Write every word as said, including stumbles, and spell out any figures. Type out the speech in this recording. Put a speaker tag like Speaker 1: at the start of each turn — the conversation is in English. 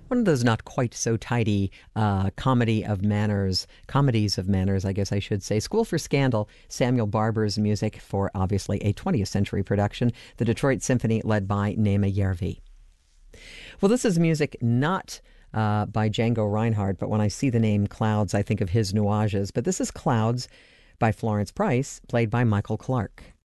Speaker 1: one of those not quite so tidy uh, comedy of manners, comedies of manners, I guess I should say. School for Scandal, Samuel Barber's music for obviously a twentieth century production, the Detroit Symphony led by Nema Järvi. Well, this is music not uh, by Django Reinhardt, but when I see the name Clouds, I think of his Nuages. But this is Clouds by Florence Price, played by Michael Clarke.